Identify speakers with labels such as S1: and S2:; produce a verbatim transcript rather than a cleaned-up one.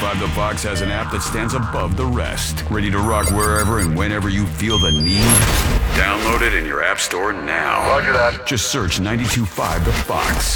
S1: five The Fox has an app that stands above the rest. Ready to rock wherever and whenever you feel the need? Download it in your app store now.
S2: Roger that.
S1: Just search ninety-two point five The Fox.